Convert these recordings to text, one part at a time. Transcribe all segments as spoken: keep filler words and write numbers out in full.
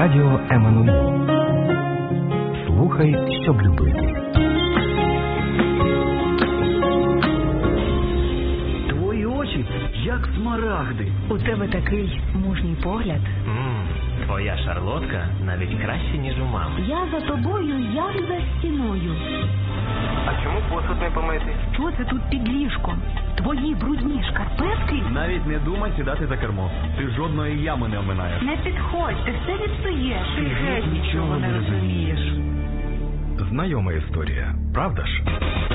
Радіо Еммануїл. Слухай, щоб любити. Твої очі, як смарагди. У тебе такий мужній погляд. Ммм, твоя шарлотка навіть краще, ніж у мами. Я за тобою, як за стіною. А чому посуд не помити? Що це тут під ліжком? Твої брудні шкарпетки? Навіть не думай сідати за кермо. Ти жодної ями не оминаєш. Не підходь, ти все відстоєш. Ти геть нічого не розумієш. Знайома історія, правда ж?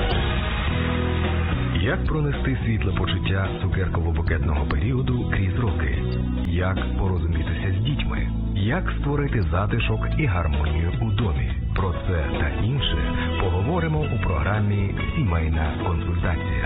Як пронести світле почуття цукерково-букетного періоду крізь роки? Як порозумітися з дітьми? Як створити затишок і гармонію у домі? Про це та інше поговоримо у програмі «Сімейна консультація».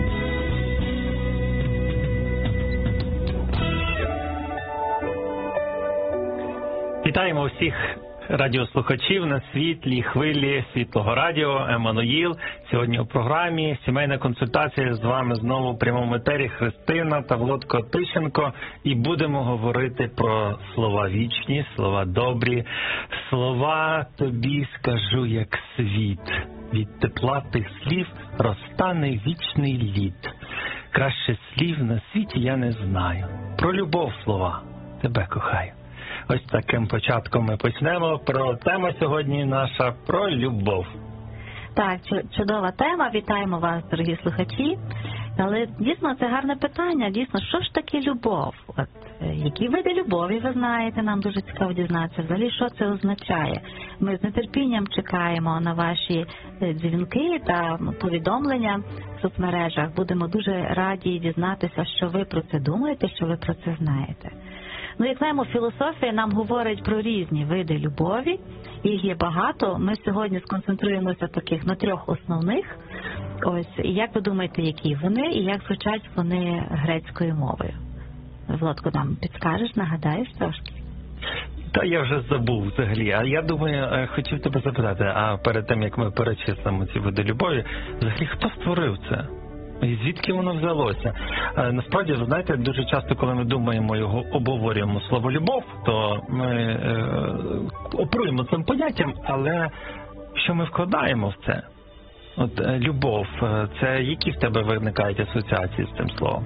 Вітаємо всіх радіослухачів на світлій хвилі Світлого радіо Еммануїл. Сьогодні у програмі «Сімейна консультація». З вами знову в прямому етері Христина та Володко Тищенко. І будемо говорити про слова вічні, слова добрі. Слова тобі скажу, як світ. Від тепла тих слів розтане вічний лід. Краще слів на світі я не знаю. Про любов слова. Тебе кохаю. Ось таким початком ми почнемо. Про тема сьогодні наша про любов. Так, чудова тема. Вітаємо вас, дорогі слухачі. Але дійсно це гарне питання. Дійсно, що ж таке любов? От, які види любові, ви знаєте, нам дуже цікаво дізнатися. Взагалі, що це означає? Ми з нетерпінням чекаємо на ваші дзвінки та повідомлення в соцмережах. Будемо дуже раді дізнатися, що ви про це думаєте, що ви про це знаєте. Ну, як знаємо, філософія нам говорить про різні види любові, їх є багато. Ми сьогодні сконцентруємося таких на трьох основних. Ось, і як ви думаєте, які вони, і як звучать вони грецькою мовою? Владко, нам підскажеш, нагадаєш трошки? Та я вже забув взагалі. А я думаю, хотів тебе запитати, а перед тим, як ми перечислимо ці види любові, взагалі хто створив це? І звідки воно взялося? Насправді, ви знаєте, дуже часто, коли ми думаємо його, обговорюємо слово «любов», то ми е, оперуємо цим поняттям, але що ми вкладаємо в це? От любов, це які в тебе виникають асоціації з цим словом?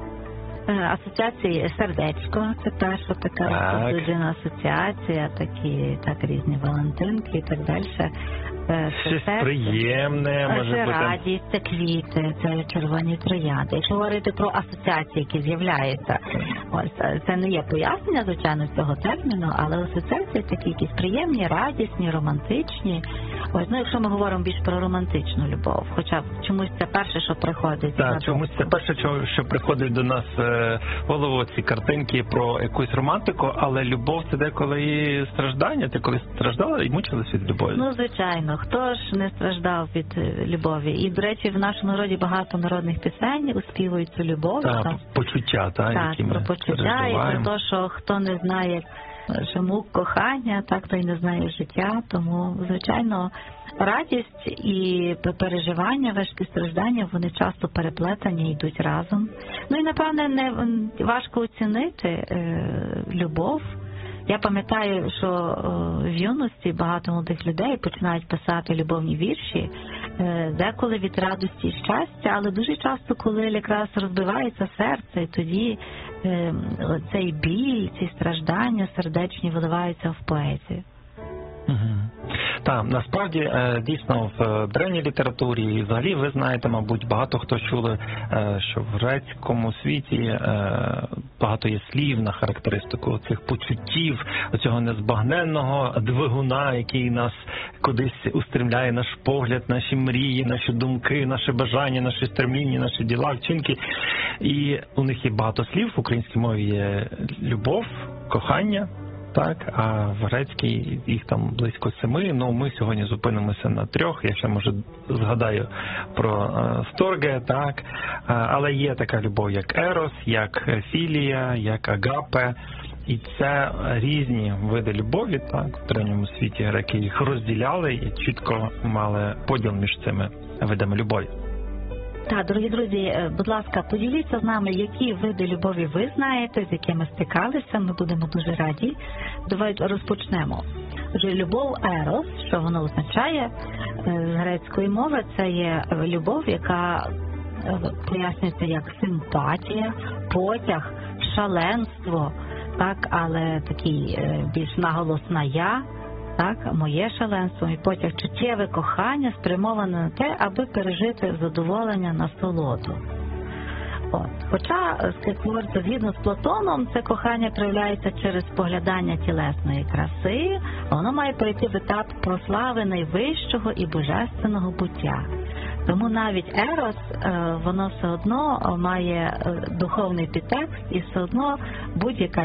Асоціації сердечко, це перша така розповіджена асоціація, такі так різні валентинки і так далі. Щось приємне, може це бути. радість, це квіти, це червоні троянди. Якщо говорити про асоціації, які з'являються, ось це не є пояснення, звичайно, цього терміну, але асоціації такі якісь приємні, радісні, романтичні. Ось, ну, якщо ми говоримо більш про романтичну любов, хоча чомусь це перше, що приходить. Так, чомусь це перше, що, що приходить до нас в голову, ці картинки про якусь романтику, але любов це деколи і страждання. Ти коли страждала і мучилась від любові? Ну, звичайно. Хто ж не страждав від любові? І, до речі, в нашому народі багато народних пісень успівують цю любов. Так, там, почуття, так, так які ми про почуття і про те, що хто не знає мук кохання, так, то й не знає життя. Тому, звичайно, радість і переживання, важкі страждання, вони часто переплетені, йдуть разом. Ну і, напевне, не важко оцінити е, любов. Я пам'ятаю, що в юності багато молодих людей починають писати любовні вірші, деколи від радості і щастя, але дуже часто, коли якраз розбивається серце, і тоді цей біль, ці страждання сердечні виливаються в поезію. Угу. Так, насправді, дійсно, в древній літературі і взагалі, ви знаєте, мабуть, багато хто чули, що в грецькому світі багато є слів на характеристику цих почуттів, оцього незбагненного двигуна, який нас кудись устремляє, наш погляд, наші мрії, наші думки, наші бажання, наші стремління, наші діла, вчинки. І у них є багато слів, в українській мові є любов, кохання. Так, а в грецькій їх там близько семи, ну ми сьогодні зупинимося на трьох, я ще, може, згадаю про е, сторге, так, а, але є така любов, як ерос, як філія, як агапе, і це різні види любові, так, в древньому світі греки їх розділяли і чітко мали поділ між цими видами любові. Так, дорогі друзі, будь ласка, поділіться з нами, які види любові ви знаєте, з якими стикалися, ми будемо дуже раді. Давайте розпочнемо. Отже, любов ерос, що воно означає з грецької мови, це є любов, яка пояснюється як симпатія, потяг, шаленство, так, але такий більш наголос на я, так, моє шаленство, мій потяг, чуттєве кохання спрямоване на те, аби пережити задоволення, насолоду. От. Хоча, згідно з Платоном, це кохання проявляється через споглядання тілесної краси, воно має пройти в етап прослави найвищого і божественного буття. Тому навіть ерос, воно все одно має духовний підтекст і все одно будь-яка